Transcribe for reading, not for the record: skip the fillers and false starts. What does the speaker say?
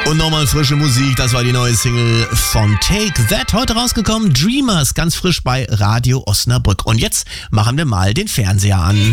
Und nochmal frische Musik, das war die neue Single von Take That, heute rausgekommen, Dreamers, ganz frisch bei Radio Osnabrück. Und jetzt machen wir mal den Fernseher an.